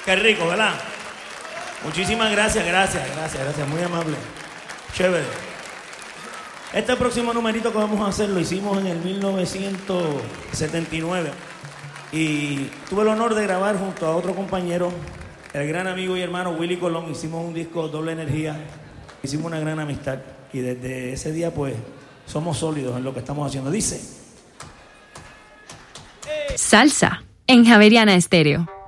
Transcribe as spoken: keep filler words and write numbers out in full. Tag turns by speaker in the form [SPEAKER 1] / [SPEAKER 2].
[SPEAKER 1] Qué rico, ¿verdad? Muchísimas gracias, gracias, gracias, gracias. Muy amable. Chévere. Este próximo numerito que vamos a hacer lo hicimos en el mil novecientos setenta y nueve. Y tuve el honor de grabar junto a otro compañero, el gran amigo y hermano Willy Colón. Hicimos un disco Doble Energía. Hicimos una gran amistad. Y desde ese día, pues, somos sólidos en lo que estamos haciendo. Dice...
[SPEAKER 2] Salsa en Javeriana Estéreo.